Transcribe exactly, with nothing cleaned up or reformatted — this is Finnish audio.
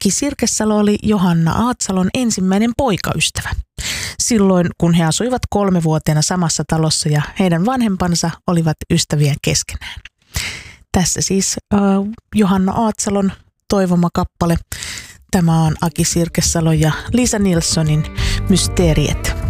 Aki Sirkesalo oli Johanna Aatsalon ensimmäinen poikaystävä. Silloin, kun he asuivat kolmevuotiaana samassa talossa ja heidän vanhempansa olivat ystäviä keskenään. Tässä siis äh, Johanna Aatsalon toivoma kappale. Tämä on Aki Sirkesalo ja Lisa Nilssonin Mysteriet.